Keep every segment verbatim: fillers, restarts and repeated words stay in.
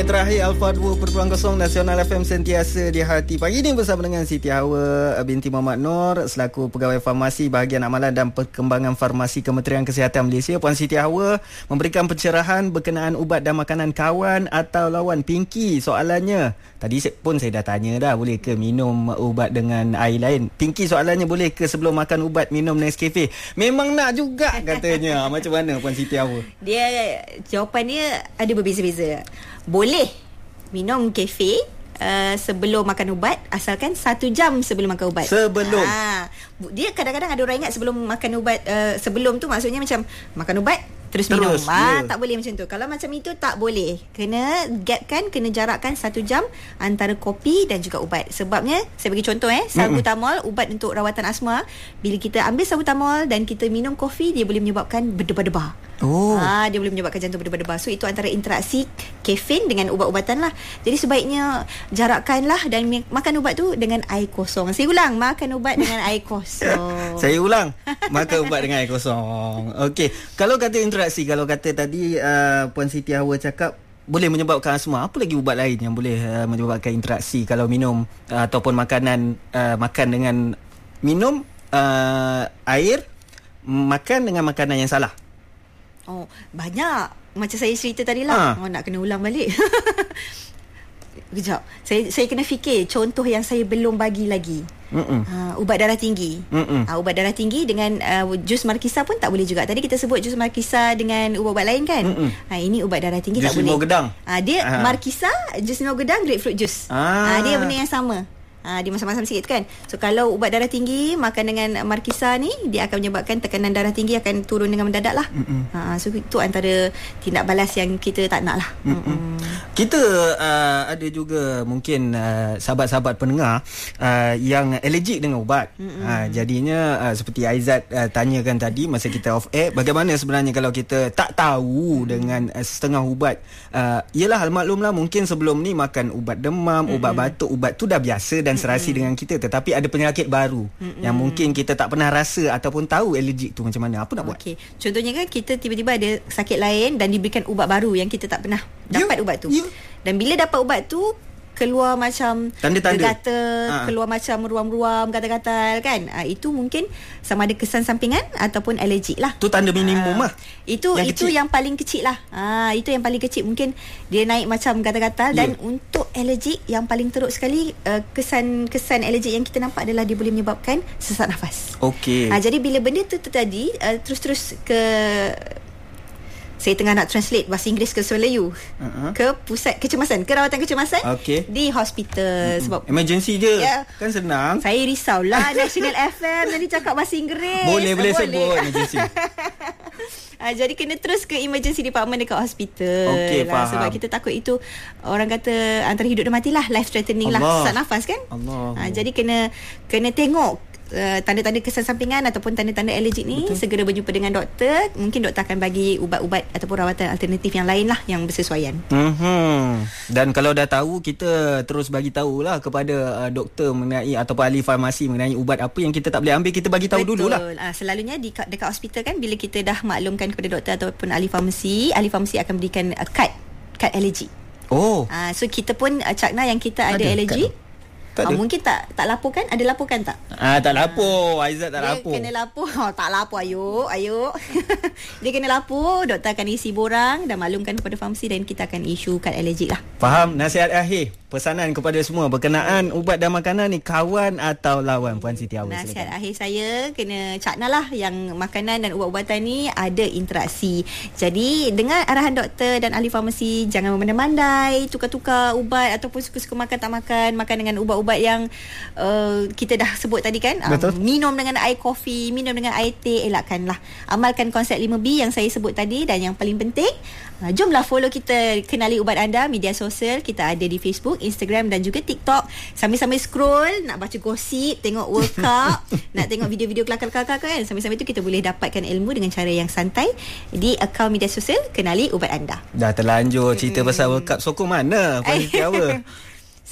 minit terakhir Alfa dua perpuluhan kosong Nasional F M sentiasa di hati. Pagi ini bersama dengan Siti Hawa binti Muhammad Nur selaku Pegawai Farmasi Bahagian Amalan dan Perkembangan Farmasi Kementerian Kesihatan Malaysia. Puan Siti Hawa memberikan pencerahan berkenaan ubat dan makanan kawan atau lawan. Pinky, soalannya tadi pun saya dah tanya dah, boleh ke minum ubat dengan air lain? Pinky, soalannya boleh ke sebelum makan ubat minum Nescafe? Memang nak juga katanya. Macam mana Puan Siti Hawa? Dia jawapan dia ada berbeza-beza. Boleh minum kafe uh, sebelum makan ubat, asalkan satu jam sebelum makan ubat. Sebelum? Ha, dia kadang-kadang ada orang ingat sebelum makan ubat, uh, sebelum tu maksudnya macam makan ubat terus, terus minum. Ah, tak boleh macam tu. Kalau macam itu tak boleh. Kena gapkan, kena jarakkan satu jam antara kopi dan juga ubat. Sebabnya, saya bagi contoh eh, salbutamol, ubat untuk rawatan asma. Bila kita ambil salbutamol dan kita minum kopi, dia boleh menyebabkan berdebar-debar. Oh. Ah, dia boleh menyebabkan jantung berdebar-debar. So itu antara interaksi kafein dengan ubat-ubatan lah. Jadi sebaiknya jarakkanlah dan makan ubat tu dengan air kosong. Saya ulang, makan ubat dengan air kosong. Saya ulang, makan ubat dengan air kosong. Okey, kalau kata interaksi, kalau kata tadi uh, Puan Siti Hawa cakap boleh menyebabkan asma, apa lagi ubat lain yang boleh uh, menyebabkan interaksi kalau minum uh, ataupun makanan uh, makan dengan minum uh, air, makan dengan makanan yang salah? Oh, banyak. Macam saya cerita tadi lah. Ha. Oh, nak kena ulang balik. Kejap. Saya saya kena fikir contoh yang saya belum bagi lagi. Ha, ubat darah tinggi. Ha, ubat darah tinggi dengan uh, jus markisa pun tak boleh juga. Tadi kita sebut jus markisa dengan ubat-ubat lain kan. Ha, ini ubat darah tinggi jus tak boleh. Jus limau gedang. Ha, dia ha. markisa, jus limau gedang, grapefruit juice. Ha. Ha, dia benda yang sama. Ha, dia masam-masam sikit kan. So kalau ubat darah tinggi makan dengan markisa ni, dia akan menyebabkan tekanan darah tinggi akan turun dengan mendadak lah. Ha, so itu antara tindak balas yang kita tak nak lah. Kita uh, ada juga mungkin uh, sahabat-sahabat pendengar uh, yang allergic dengan ubat. Ha, jadinya uh, seperti Aizat uh, tanyakan tadi masa kita off air, bagaimana sebenarnya kalau kita tak tahu dengan uh, setengah ubat. uh, Yelah, maklumlah mungkin sebelum ni makan ubat demam, ubat batuk, ubat tu dah biasa dan serasi mm-hmm. dengan kita, tetapi ada penyakit baru mm-hmm. yang mungkin kita tak pernah rasa ataupun tahu allergic tu macam mana. Apa nak buat? Okay. Contohnya kan kita tiba-tiba ada sakit lain dan diberikan ubat baru yang kita tak pernah dapat you, ubat tu you. Dan bila dapat ubat tu keluar macam tanda-tanda gatal, ha. keluar macam ruam-ruam, gatal-gatal kan. Ha, itu mungkin sama ada kesan sampingan ataupun alergik lah. Tu tanda minimum ha. lah. Itu yang itu kecil. Yang paling kecil lah. Ha, itu yang paling kecil. Mungkin dia naik macam gatal-gatal yeah. Dan untuk alergik yang paling teruk sekali, uh, kesan-kesan alergik yang kita nampak adalah dia boleh menyebabkan sesak nafas. Okey. Ha, jadi bila benda tu terjadi, uh, terus-terus ke saya tengah nak translate bahasa Inggeris ke Melayu, uh-huh. ke pusat kecemasan, ke rawatan kecemasan okay. di hospital. Mm-hmm. Sebab emergency je ya, kan senang. Saya risaulah National F M nanti cakap bahasa Inggeris. Boleh boleh, boleh. sebut emergency. Ha, jadi kena terus ke emergency department dekat hospital. Okay, lah. Sebab kita takut itu orang kata antara hidup dan mati lah, life threatening Allah. lah, sesak nafas kan. Ha, jadi kena kena tengok Uh, tanda-tanda kesan sampingan ataupun tanda-tanda alergik ni. Betul. Segera berjumpa dengan doktor. Mungkin doktor akan bagi ubat-ubat ataupun rawatan alternatif yang lain lah yang bersesuaian. Mm-hmm. Dan kalau dah tahu, kita terus bagi tahulah kepada uh, doktor mengenai ataupun ahli farmasi mengenai ubat apa yang kita tak boleh ambil, kita bagi tahu dululah. Uh, selalunya di, dekat hospital kan, bila kita dah maklumkan kepada doktor ataupun ahli farmasi, ahli farmasi akan berikan uh, kad kad alergi. Oh. Uh, so kita pun uh, cakna yang kita ada, ada alergi. Tak oh, mungkin tak tak laporkan, ada laporkan tak? Ah tak lapor, Aizat tak dia lapor. Kena lapor. Oh, tak lapor, ayo, ayo. Dia kena lapor, doktor akan isi borang dan maklumkan kepada farmasi dan kita akan isu kad alergik lah. Faham. Nasihat akhir, pesanan kepada semua berkenaan ubat dan makanan ni, kawan atau lawan, Puan Siti Hawa? Nasihat silakan. Akhir saya, kena caknalah yang makanan dan ubat-ubatan ni ada interaksi. Jadi dengar arahan doktor dan ahli farmasi, jangan memandai-mandai, tukar-tukar ubat ataupun suka-suka makan tak makan, makan dengan ubat ubat yang uh, kita dah sebut tadi kan. Um, minum dengan air kopi, minum dengan air teh, elakkanlah. Amalkan konsep lima B yang saya sebut tadi. Dan yang paling penting, uh, jomlah follow kita, kenali ubat anda, media sosial. Kita ada di Facebook, Instagram dan juga TikTok. Sambil-sambil scroll, nak baca gosip, tengok World Cup, nak tengok video-video kelakar-kelakar kan. Sambil-sambil tu kita boleh dapatkan ilmu dengan cara yang santai di akaun media sosial Kenali Ubat Anda. Dah terlanjur cerita mm. pasal World Cup. Sokong mana Puan Siti Hawa?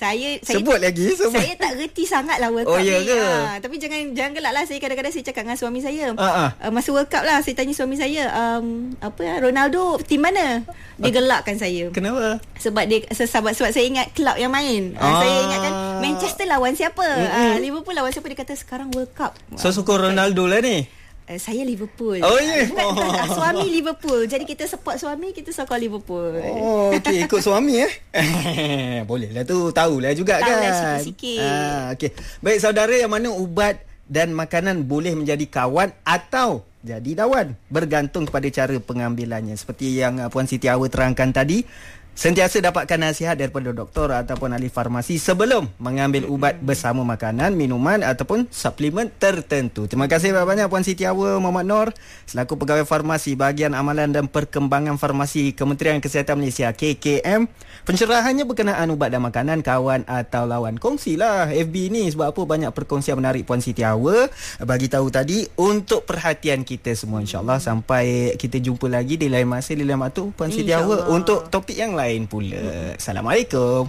Saya, saya Sebut lagi sebut. Saya tak reti sangat lah World Oh, Cup ya ni ke? ha, Tapi jangan jangan gelak lah. Saya kadang-kadang saya cakap dengan suami saya uh-uh. uh, masa World Cup lah, saya tanya suami saya, um, Apa ya, Ronaldo tim mana? Dia gelakkan saya. Kenapa? Sebab dia sebab, sebab saya ingat klub yang main. uh, ah. Saya ingatkan Manchester lawan siapa, uh, Liverpool lawan siapa. Dia kata sekarang World Cup. So sokong Ronaldo lah ni. Uh, saya Liverpool. Oh ya. Yeah. Bukan, bukan, uh, suami Liverpool. Jadi kita support suami, kita sokong Liverpool. Oh, okey, ikut suami eh. Boleh lah tu, tahulah juga Tahu kan. lah sikit-sikit. Ah, okey. Baik saudara, yang mana ubat dan makanan boleh menjadi kawan atau jadi lawan, bergantung kepada cara pengambilannya. Seperti yang uh, Puan Siti Awa terangkan tadi, sentiasa dapatkan nasihat daripada doktor ataupun ahli farmasi sebelum mengambil ubat bersama makanan, minuman ataupun suplemen tertentu. Terima kasih banyak-banyak Puan Siti Awa Muhammad Nor selaku Pegawai Farmasi Bahagian Amalan dan Perkembangan Farmasi Kementerian Kesihatan Malaysia K K M. Pencerahannya berkenaan ubat dan makanan, kawan atau lawan. Kongsilah F B ni, sebab apa banyak perkongsian menarik Puan Siti Awa bagi tahu tadi untuk perhatian kita semua, insya-Allah. Sampai kita jumpa lagi di lain masa, di lain waktu Puan Siti Awa untuk topik yang lain pula. Assalamualaikum.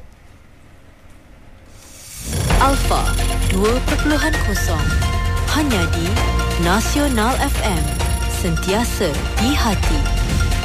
Alpha dua kosong kosong hanya di Nasional F M, sentiasa di hati.